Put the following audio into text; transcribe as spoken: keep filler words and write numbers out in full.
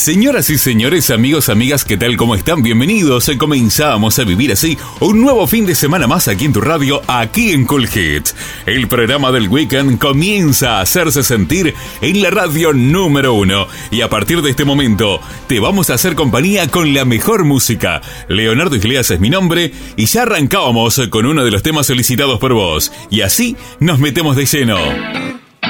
Señoras y señores, amigos, amigas, ¿qué tal? ¿Cómo están? Bienvenidos. Comenzamos a vivir así un nuevo fin de semana más aquí en tu radio, aquí en Cool Hits. El programa del weekend comienza a hacerse sentir en la radio número uno. Y a partir de este momento, te vamos a hacer compañía con la mejor música. Leonardo Iglesias es mi nombre y ya arrancábamos con uno de los temas solicitados por vos. Y así nos metemos de lleno.